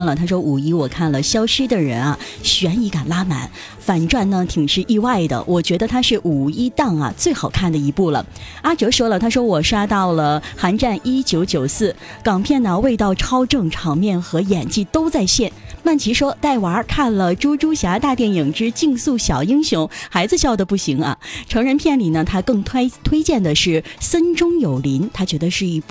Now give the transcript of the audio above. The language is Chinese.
了，他说五一我看了《消失的人》啊，悬疑感拉满，反转呢挺是意外的，我觉得它是五一档啊最好看的一部了。阿哲说了，他说我刷到了《寒战1994》，港片呢味道超正，场面和演技都在线。曼琪说带娃看了《猪猪侠大电影之竞速小英雄》，孩子笑得不行啊。成人片里呢，他更推荐的是《森中有林》，他觉得是一部